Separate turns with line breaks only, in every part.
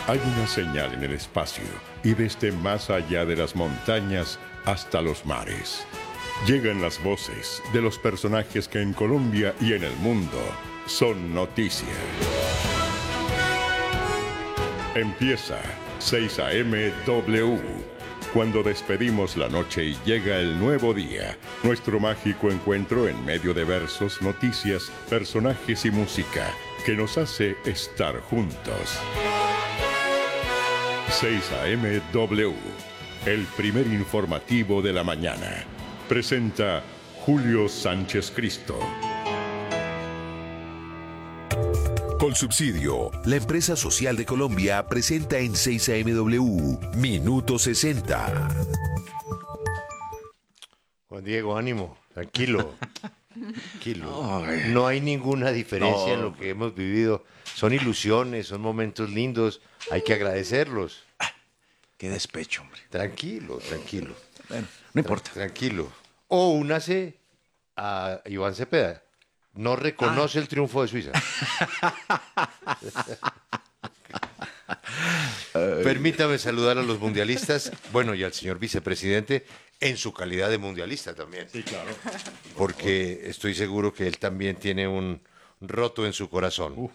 Hay una señal en el espacio y desde más allá de las montañas hasta los mares. Llegan las voces de los personajes que en Colombia y en el mundo son noticia. Empieza 6 AM W. Cuando despedimos la noche y llega el nuevo día, nuestro mágico encuentro en medio de versos, noticias, personajes y música que nos hace estar juntos. 6 AM W, el primer informativo de la mañana. Presenta Julio Sánchez Cristo.
Colsubsidio, la empresa social de Colombia, presenta en 6AMW, Minuto 60.
Juan Diego, ánimo, tranquilo. Tranquilo. No hay ninguna diferencia en lo que hemos vivido. Son ilusiones, son momentos lindos, hay que agradecerlos.
Qué despecho, hombre.
Tranquilo, tranquilo.
Bueno, no importa.
Tranquilo. O únase a Iván Cepeda. No reconoce el triunfo de Suiza. Permítame saludar a los mundialistas, bueno, y al señor vicepresidente, en su calidad de mundialista también.
Sí, claro.
Porque estoy seguro que él también tiene un roto en su corazón.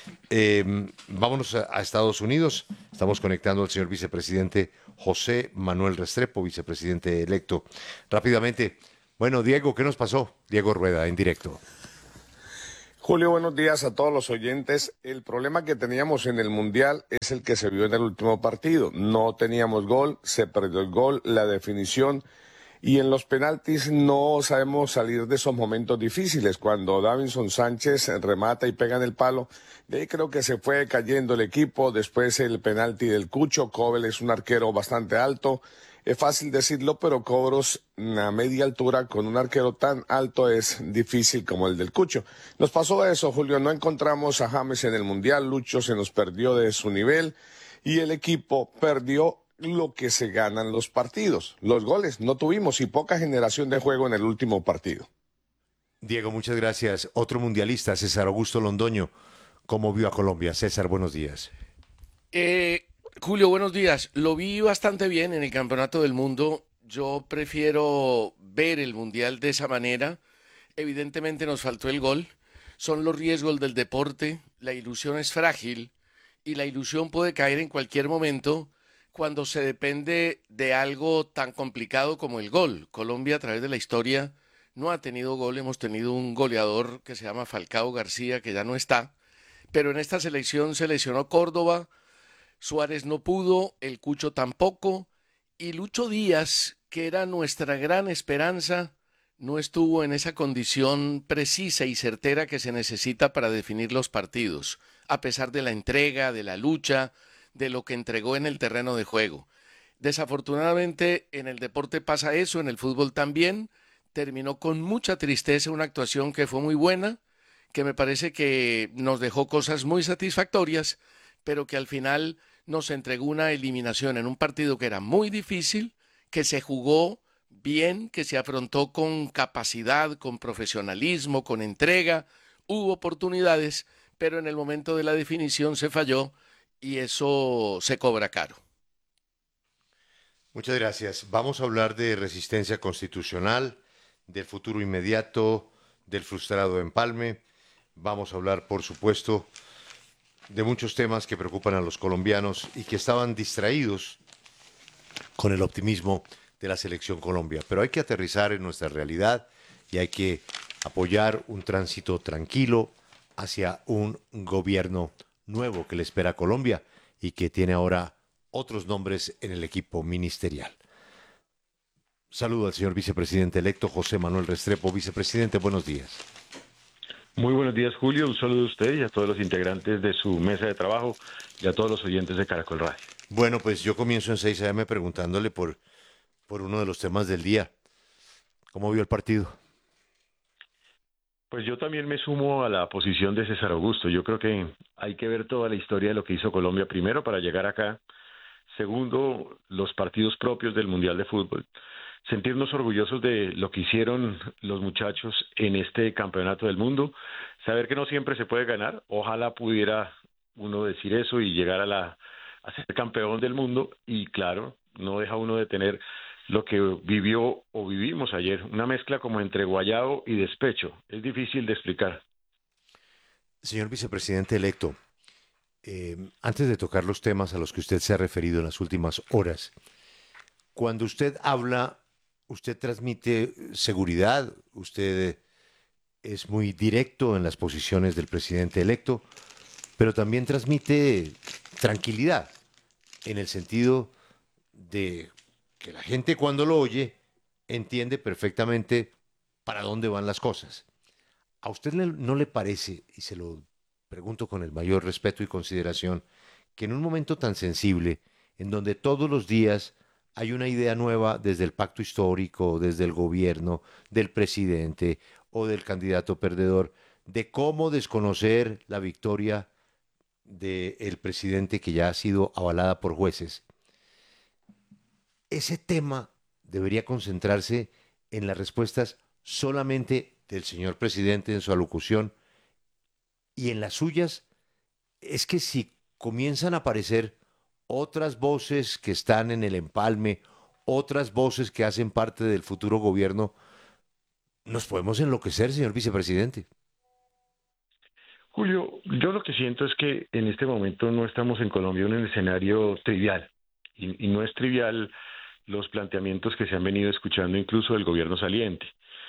Vámonos a Estados Unidos. Estamos conectando al señor vicepresidente José Manuel Restrepo, vicepresidente electo. Rápidamente, bueno, Diego, ¿qué nos pasó? Diego Rueda, en directo.
Julio, buenos días a todos los oyentes. El problema que teníamos en el Mundial es el que se vio en el último partido. No teníamos gol, se perdió el gol, la definición, y en los penaltis no sabemos salir de esos momentos difíciles. Cuando Davinson Sánchez remata y pega en el palo, de ahí creo que se fue cayendo el equipo. Después el penalti del Cucho. Kobel es un arquero bastante alto. Es fácil decirlo, pero cobros a media altura con un arquero tan alto es difícil como el del Cucho. Nos pasó eso, Julio, no encontramos a James en el Mundial, Lucho se nos perdió de su nivel y el equipo perdió lo que se ganan los partidos. Los goles no tuvimos y poca generación de juego en el último partido.
Diego, muchas gracias. Otro mundialista, César Augusto Londoño. ¿Cómo vio a Colombia? César, buenos días.
Julio, buenos días. Lo vi bastante bien en el Campeonato del Mundo. Yo prefiero ver el Mundial de esa manera. Evidentemente nos faltó el gol. Son los riesgos del deporte. La ilusión es frágil y la ilusión puede caer en cualquier momento cuando se depende de algo tan complicado como el gol. Colombia, a través de la historia, no ha tenido gol. Hemos tenido un goleador que se llama Falcao García, que ya no está. Pero en esta selección se lesionó Córdoba, Suárez no pudo, el Cucho tampoco, y Lucho Díaz, que era nuestra gran esperanza, no estuvo en esa condición precisa y certera que se necesita para definir los partidos, a pesar de la entrega, de la lucha, de lo que entregó en el terreno de juego. Desafortunadamente en el deporte pasa eso, en el fútbol también. Terminó con mucha tristeza una actuación que fue muy buena, que me parece que nos dejó cosas muy satisfactorias, pero que al final nos entregó una eliminación en un partido que era muy difícil, que se jugó bien, que se afrontó con capacidad, con profesionalismo, con entrega. Hubo oportunidades, pero en el momento de la definición se falló y eso se cobra caro.
Muchas gracias. Vamos a hablar de resistencia constitucional, del futuro inmediato, del frustrado empalme. Vamos a hablar, por supuesto, de muchos temas que preocupan a los colombianos y que estaban distraídos con el optimismo de la selección Colombia. Pero hay que aterrizar en nuestra realidad y hay que apoyar un tránsito tranquilo hacia un gobierno nuevo que le espera a Colombia y que tiene ahora otros nombres en el equipo ministerial. Saludo al señor vicepresidente electo José Manuel Restrepo. Vicepresidente, buenos días.
Muy buenos días, Julio. Un saludo a usted y a todos los integrantes de su mesa de trabajo y a todos los oyentes de Caracol Radio.
Bueno, pues yo comienzo en 6 AM preguntándole por uno de los temas del día. ¿Cómo vio el partido?
Pues yo también me sumo a la posición de César Augusto. Yo creo que hay que ver toda la historia de lo que hizo Colombia primero para llegar acá. Segundo, los partidos propios del Mundial de Fútbol. Sentirnos orgullosos de lo que hicieron los muchachos en este campeonato del mundo. Saber que no siempre se puede ganar. Ojalá pudiera uno decir eso y llegar a la a ser campeón del mundo y claro, no deja uno de tener lo que vivió o vivimos ayer, una mezcla como entre guayabo y despecho. Es difícil de explicar.
Señor vicepresidente electo, antes de tocar los temas a los que usted se ha referido en las últimas horas, cuando usted habla, usted transmite seguridad, usted es muy directo en las posiciones del presidente electo, pero también transmite tranquilidad, en el sentido de que la gente cuando lo oye entiende perfectamente para dónde van las cosas. ¿A usted no le parece, y se lo pregunto con el mayor respeto y consideración, que en un momento tan sensible, en donde todos los días hay una idea nueva desde el pacto histórico, desde el gobierno, del presidente o del candidato perdedor, de cómo desconocer la victoria del presidente que ya ha sido avalada por jueces, ese tema debería concentrarse en las respuestas solamente del señor presidente en su alocución y en las suyas? Es que si comienzan a aparecer otras voces que están en el empalme, otras voces que hacen parte del futuro gobierno, nos podemos enloquecer, señor vicepresidente.
Julio, yo lo que siento es que en este momento no estamos en Colombia en un escenario trivial y no es trivial los planteamientos que se han venido escuchando incluso del gobierno saliente.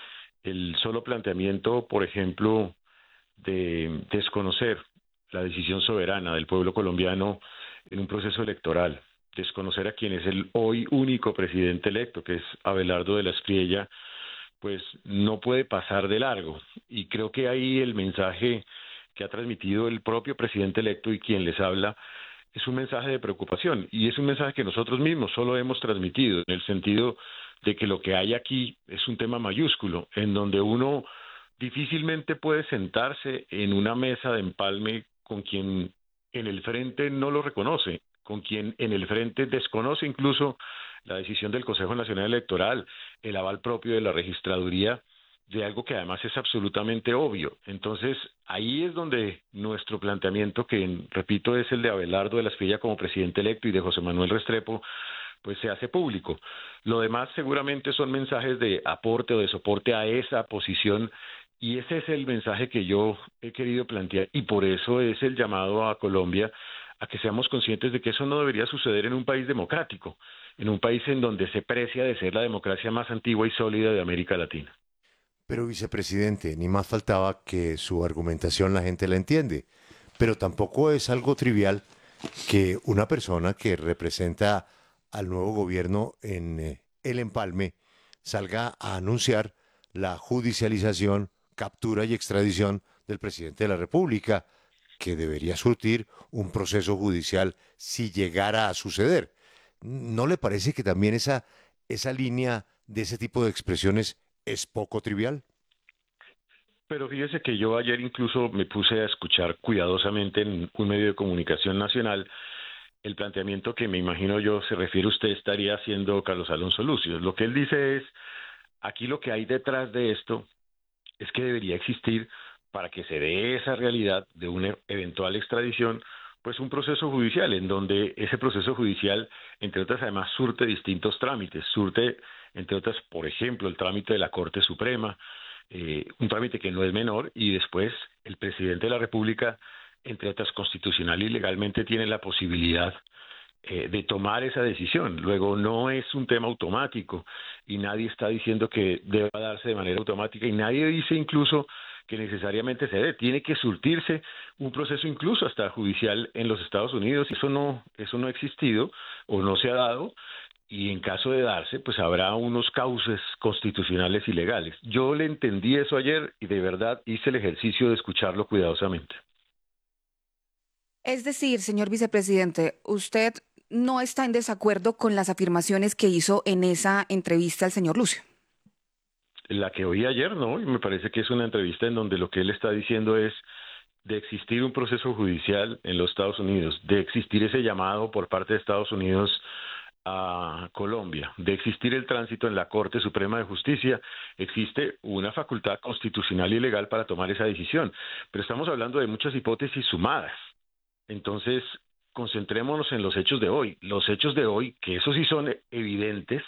El solo planteamiento, por ejemplo, de desconocer la decisión soberana del pueblo colombiano en un proceso electoral, desconocer a quien es el hoy único presidente electo, que es Abelardo de la Espriella, pues no puede pasar de largo. Y creo que ahí el mensaje que ha transmitido el propio presidente electo y quien les habla es un mensaje de preocupación y es un mensaje que nosotros mismos solo hemos transmitido en el sentido de que lo que hay aquí es un tema mayúsculo en donde uno difícilmente puede sentarse en una mesa de empalme con quien en el frente no lo reconoce, con quien en el frente desconoce incluso la decisión del Consejo Nacional Electoral, el aval propio de la registraduría, de algo que además es absolutamente obvio. Entonces, ahí es donde nuestro planteamiento, que repito es el de Abelardo de la Espriella como presidente electo y de José Manuel Restrepo, pues se hace público. Lo demás seguramente son mensajes de aporte o de soporte a esa posición y ese es el mensaje que yo he querido plantear y por eso es el llamado a Colombia a que seamos conscientes de que eso no debería suceder en un país democrático, en un país en donde se precia de ser la democracia más antigua y sólida de América Latina.
Pero vicepresidente, ni más faltaba que su argumentación la gente la entiende, pero tampoco es algo trivial que una persona que representa al nuevo gobierno en el empalme salga a anunciar la judicialización, captura y extradición del presidente de la República, que debería surtir un proceso judicial si llegara a suceder. ¿No le parece que también esa línea de ese tipo de expresiones es poco trivial?
Pero fíjese que yo ayer incluso me puse a escuchar cuidadosamente en un medio de comunicación nacional el planteamiento que me imagino yo se refiere usted estaría haciendo Carlos Alonso Lucio. Lo que él dice es, aquí lo que hay detrás de esto es que debería existir para que se dé esa realidad de una eventual extradición, pues un proceso judicial en donde ese proceso judicial, entre otras además, surte distintos trámites, surte entre otras, por ejemplo, el trámite de la Corte Suprema, un trámite que no es menor, y después el presidente de la República, entre otras constitucional y legalmente, tiene la posibilidad de tomar esa decisión. Luego no es un tema automático y nadie está diciendo que deba darse de manera automática y nadie dice incluso que necesariamente se dé. Tiene que surtirse un proceso incluso hasta judicial en los Estados Unidos. Eso no ha existido o no se ha dado. Y en caso de darse, pues habrá unos cauces constitucionales y legales. Yo le entendí eso ayer y de verdad hice el ejercicio de escucharlo cuidadosamente.
Es decir, señor vicepresidente, usted no está en desacuerdo con las afirmaciones que hizo en esa entrevista al señor Lucio.
La que oí ayer, no, y me parece que es una entrevista en donde lo que él está diciendo es de existir un proceso judicial en los Estados Unidos, de existir ese llamado por parte de Estados Unidos a Colombia, de existir el tránsito en la Corte Suprema de Justicia, existe una facultad constitucional y legal para tomar esa decisión, pero estamos hablando de muchas hipótesis sumadas. Entonces, concentrémonos en los hechos de hoy. Los hechos de hoy, que esos sí son evidentes,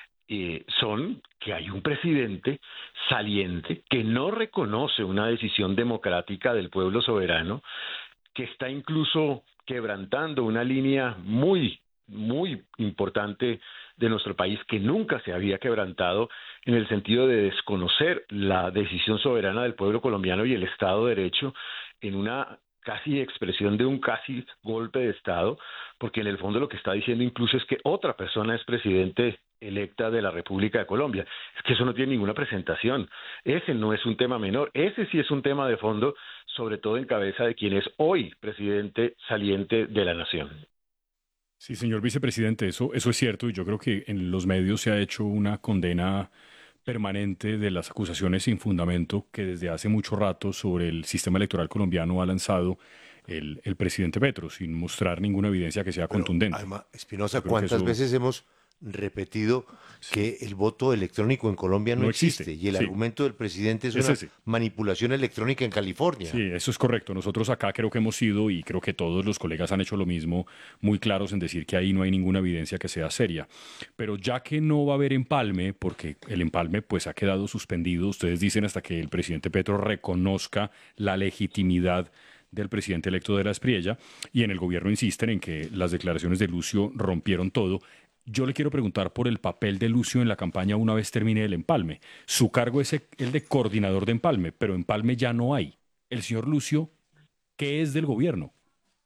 son que hay un presidente saliente que no reconoce una decisión democrática del pueblo soberano, que está incluso quebrantando una línea muy importante de nuestro país que nunca se había quebrantado, en el sentido de desconocer la decisión soberana del pueblo colombiano y el Estado de Derecho, en una casi expresión de un casi golpe de Estado, porque en el fondo lo que está diciendo incluso es que otra persona es presidente electa de la República de Colombia. Es que eso no tiene ninguna presentación. Ese no es un tema menor, ese sí es un tema de fondo, sobre todo en cabeza de quien es hoy presidente saliente de la nación.
Sí, señor vicepresidente, eso es cierto, y yo creo que en los medios se ha hecho una condena permanente de las acusaciones sin fundamento que desde hace mucho rato sobre el sistema electoral colombiano ha lanzado el presidente Petro, sin mostrar ninguna evidencia que sea contundente.
Además, Espinosa, ¿cuántas veces hemos repetido que el voto electrónico en Colombia no existe? Y el argumento del presidente es una manipulación electrónica en California.
Sí, eso es correcto. Nosotros acá creo que hemos sido, y creo que todos los colegas han hecho lo mismo, muy claros en decir que ahí no hay ninguna evidencia que sea seria. Pero ya que no va a haber empalme, porque el empalme pues ha quedado suspendido, ustedes dicen hasta que el presidente Petro reconozca la legitimidad del presidente electo de la Espriella, y en el gobierno insisten en que las declaraciones de Lucio rompieron todo. Yo le quiero preguntar por el papel de Lucio en la campaña una vez termine el empalme. Su cargo es el de coordinador de empalme, pero empalme ya no hay. El señor Lucio, ¿qué es del gobierno?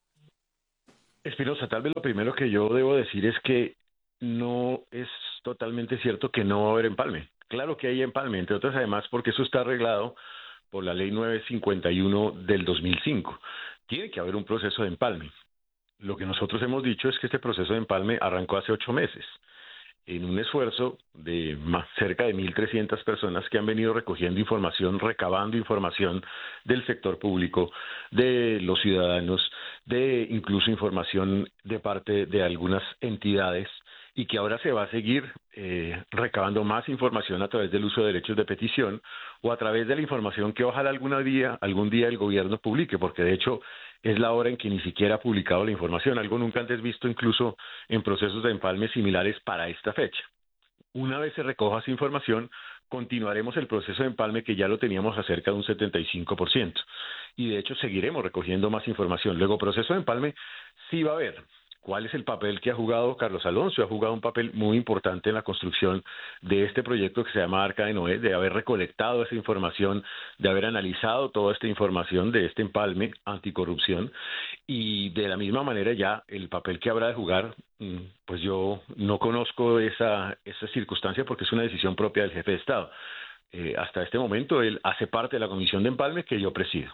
Espinosa, tal vez lo primero que yo debo decir es que no es totalmente cierto que no va a haber empalme. Claro que hay empalme, entre otras además porque eso está arreglado por la ley 951 del 2005. Tiene que haber un proceso de empalme. Lo que nosotros hemos dicho es que este proceso de empalme arrancó hace 8 meses, en un esfuerzo de cerca de 1.300 personas que han venido recogiendo información, recabando información del sector público, de los ciudadanos, de incluso información de parte de algunas entidades, y que ahora se va a seguir recabando más información a través del uso de derechos de petición o a través de la información que ojalá algún día el gobierno publique, porque de hecho es la hora en que ni siquiera ha publicado la información, algo nunca antes visto incluso en procesos de empalme similares para esta fecha. Una vez se recoja esa información, continuaremos el proceso de empalme que ya lo teníamos a cerca de un 75%, y de hecho seguiremos recogiendo más información. Luego, proceso de empalme sí va a haber. ¿Cuál es el papel que ha jugado Carlos Alonso? Ha jugado un papel muy importante en la construcción de este proyecto que se llama Arca de Noé, de haber recolectado esa información, de haber analizado toda esta información de este empalme anticorrupción, y de la misma manera ya el papel que habrá de jugar, pues yo no conozco esa circunstancia porque es una decisión propia del jefe de Estado. Hasta este momento él hace parte de la comisión de empalme que yo presido.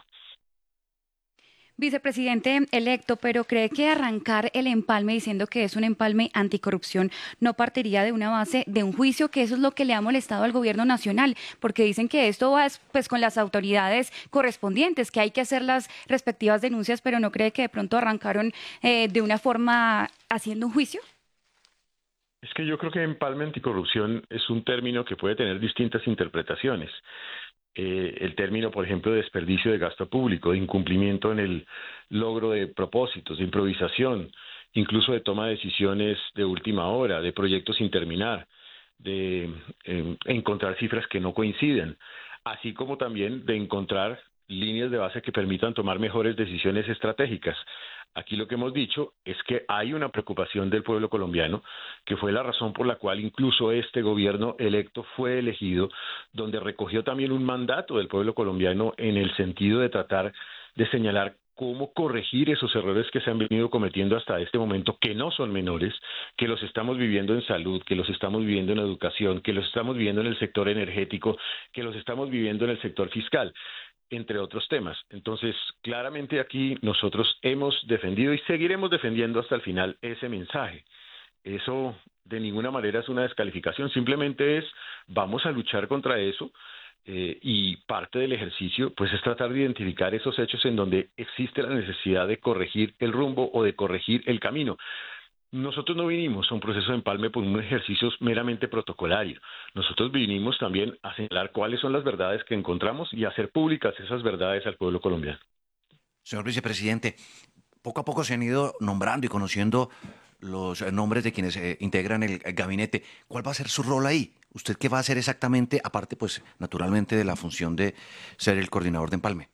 Vicepresidente electo, pero ¿cree que arrancar el empalme diciendo que es un empalme anticorrupción no partiría de una base de un juicio, que eso es lo que le ha molestado al gobierno nacional? Porque dicen que esto va pues con las autoridades correspondientes, que hay que hacer las respectivas denuncias, pero ¿no cree que de pronto arrancaron de una forma haciendo un juicio?
Es que yo creo que empalme anticorrupción es un término que puede tener distintas interpretaciones. El término, por ejemplo, de desperdicio de gasto público, de incumplimiento en el logro de propósitos, de improvisación, incluso de toma de decisiones de última hora, de proyectos sin terminar, de encontrar cifras que no coinciden, así como también de encontrar líneas de base que permitan tomar mejores decisiones estratégicas. Aquí lo que hemos dicho es que hay una preocupación del pueblo colombiano, que fue la razón por la cual incluso este gobierno electo fue elegido, donde recogió también un mandato del pueblo colombiano en el sentido de tratar de señalar cómo corregir esos errores que se han venido cometiendo hasta este momento, que no son menores, que los estamos viviendo en salud, que los estamos viviendo en educación, que los estamos viviendo en el sector energético, que los estamos viviendo en el sector fiscal, entre otros temas. Entonces, claramente aquí nosotros hemos defendido y seguiremos defendiendo hasta el final ese mensaje. Eso de ninguna manera es una descalificación, simplemente es vamos a luchar contra eso, y parte del ejercicio pues es tratar de identificar esos hechos en donde existe la necesidad de corregir el rumbo o de corregir el camino. Nosotros no vinimos a un proceso de empalme por un ejercicio meramente protocolario. Nosotros vinimos también a señalar cuáles son las verdades que encontramos y a hacer públicas esas verdades al pueblo colombiano.
Señor vicepresidente, poco a poco se han ido nombrando y conociendo los nombres de quienes integran el gabinete. ¿Cuál va a ser su rol ahí? ¿Usted qué va a hacer exactamente, aparte, pues, naturalmente, de la función de ser el coordinador de Empalme?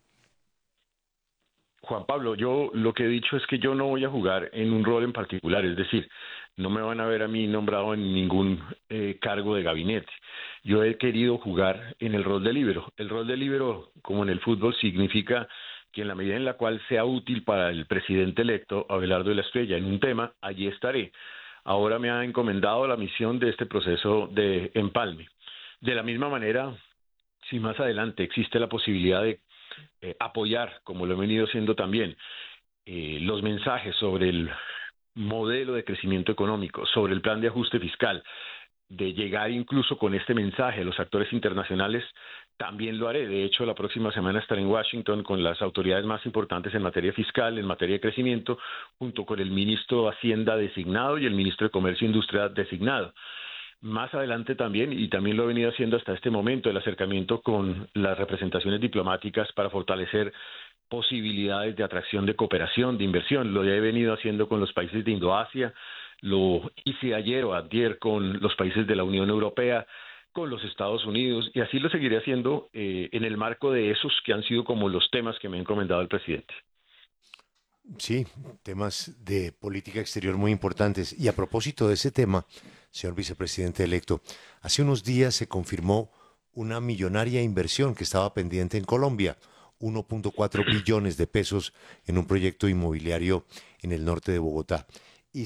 Juan Pablo, yo lo que he dicho es que yo no voy a jugar en un rol en particular, es decir, no me van a ver a mí nombrado en ningún cargo de gabinete. Yo he querido jugar en el rol de líbero. El rol de líbero, como en el fútbol, significa que en la medida en la cual sea útil para el presidente electo, Abelardo de la Espriella, en un tema, allí estaré. Ahora me ha encomendado la misión de este proceso de empalme. De la misma manera, si más adelante existe la posibilidad de apoyar, como lo he venido haciendo también, los mensajes sobre el modelo de crecimiento económico, sobre el plan de ajuste fiscal, de llegar incluso con este mensaje a los actores internacionales, también lo haré. De hecho, la próxima semana estaré en Washington con las autoridades más importantes en materia fiscal, en materia de crecimiento, junto con el ministro de Hacienda designado y el ministro de Comercio e Industria designado. Más adelante también, y también lo he venido haciendo hasta este momento, el acercamiento con las representaciones diplomáticas para fortalecer posibilidades de atracción de cooperación, de inversión. Lo he venido haciendo con los países de Indoasia, lo hice ayer o antier con los países de la Unión Europea, con los Estados Unidos, y así lo seguiré haciendo en el marco de esos que han sido como los temas que me ha encomendado el presidente.
Sí, temas de política exterior muy importantes. Y a propósito de ese tema, señor vicepresidente electo, hace unos días se confirmó una millonaria inversión que estaba pendiente en Colombia, 1.4 billones de pesos en un proyecto inmobiliario en el norte de Bogotá.